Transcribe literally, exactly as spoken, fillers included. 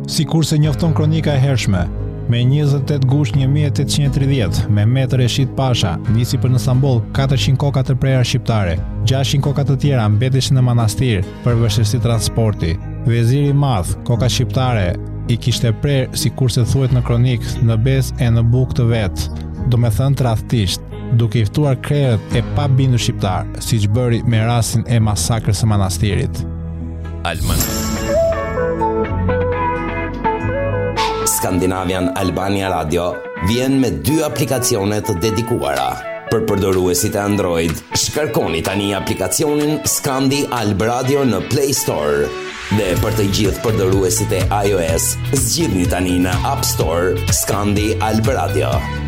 Sikurse njofton kronika e hershme, me njëzet e tetë gusht një mijë e tetëqind e tridhjetë, Mehmet Reshid Pasha nisi për në Stamboll katërqind koka të prera shqiptare, gjashtëqind koka të tjera mbeteshin në manastir për vështirësi transporti. Veziri i Madh, koka shqiptare, i kishte prerë sikurse thuhet në kronik në bezë e në bukë të vet, domethënë tradhtisht, duke i ftuar krerët e pa bindur shqiptar, siç bëri me rastin e masakrës së manastirit. Alman. Skandinavian Albania Radio vjen me dy aplikacione të dedikuara. Për përdoruesit e Android, shkarkoni tani aplikacionin Skandi Alb Radio në Play Store. Dhe për të gjithë përdoruesit e iOS, zgjidhni tani në App Store Skandi Alb Radio.